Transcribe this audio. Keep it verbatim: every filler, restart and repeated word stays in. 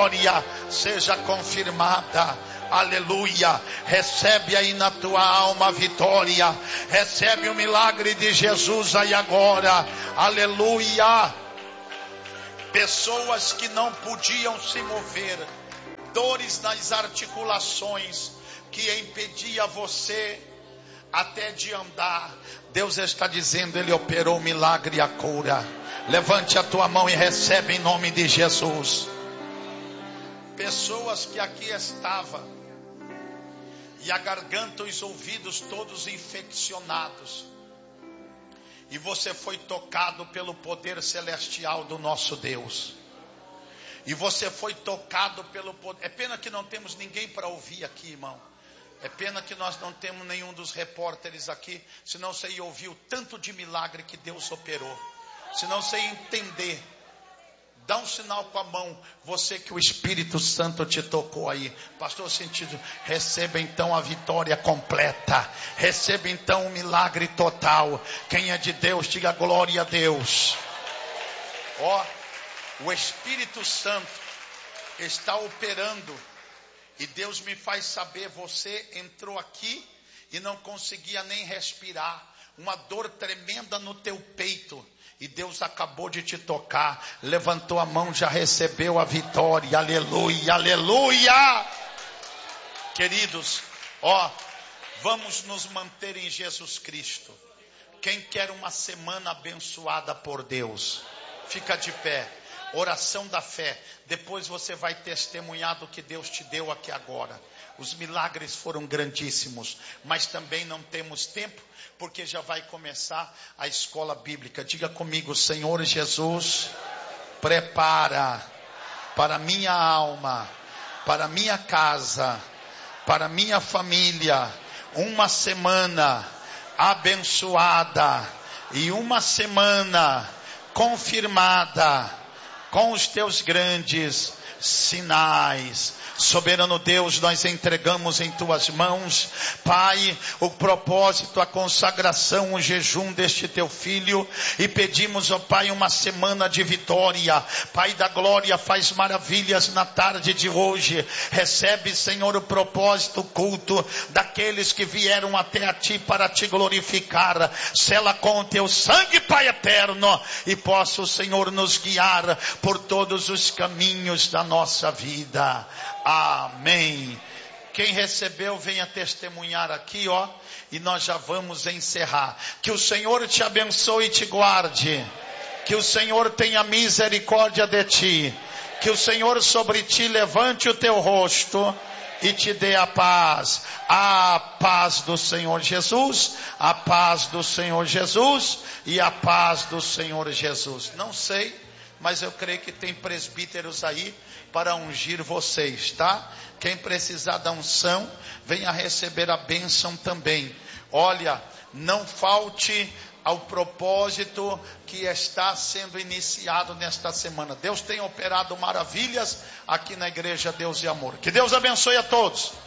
vitória seja confirmada. Aleluia. Recebe aí na tua alma a vitória. Recebe o milagre de Jesus aí agora. Aleluia. Pessoas que não podiam se mover, dores nas articulações que impedia você até de andar. Deus está dizendo, Ele operou o milagre e a cura. Levante a tua mão e recebe em nome de Jesus. Pessoas que aqui estavam e a garganta e os ouvidos todos infeccionados, e você foi tocado pelo poder celestial do nosso Deus. E você foi tocado pelo poder. É pena que não temos ninguém para ouvir aqui, irmão. É pena que nós não temos nenhum dos repórteres aqui, senão você ia ouvir o tanto de milagre que Deus operou. Senão você ia entender. Dá um sinal com a mão, você que o Espírito Santo te tocou aí. Pastor Sentido, receba então a vitória completa. Receba então o milagre total. Quem é de Deus, diga glória a Deus. Ó, o Espírito Santo está operando. E Deus me faz saber, você entrou aqui e não conseguia nem respirar. Uma dor tremenda no teu peito. E Deus acabou de te tocar. Levantou a mão, já recebeu a vitória. Aleluia, aleluia. Queridos, ó, vamos nos manter em Jesus Cristo. Quem quer uma semana abençoada por Deus, fica de pé. Oração da fé. Depois você vai testemunhar do que Deus te deu aqui agora. Os milagres foram grandíssimos, mas também não temos tempo, porque já vai começar a escola bíblica. Diga comigo, Senhor Jesus, prepara para minha alma, para minha casa, para minha família, uma semana abençoada e uma semana confirmada com os teus grandes sinais. Soberano Deus, nós entregamos em tuas mãos, Pai, o propósito, a consagração, o jejum deste teu filho, e pedimos, ó Pai, uma semana de vitória. Pai da glória, faz maravilhas na tarde de hoje. Recebe, Senhor, o propósito, o culto daqueles que vieram até a ti para te glorificar. Sela com o teu sangue, Pai eterno, e possa o Senhor nos guiar por todos os caminhos da nossa vida. Amém. Quem recebeu, venha testemunhar aqui, ó. E nós já vamos encerrar. Que o Senhor te abençoe e te guarde. Que o Senhor tenha misericórdia de ti. Que o Senhor sobre ti levante o teu rosto e te dê a paz. A paz do Senhor Jesus. A paz do Senhor Jesus. E a paz do Senhor Jesus. Não sei, mas eu creio que tem presbíteros aí para ungir vocês, tá? Quem precisar da unção, venha receber a bênção também. Olha, não falte ao propósito que está sendo iniciado nesta semana. Deus tem operado maravilhas aqui na igreja Deus e Amor. Que Deus abençoe a todos.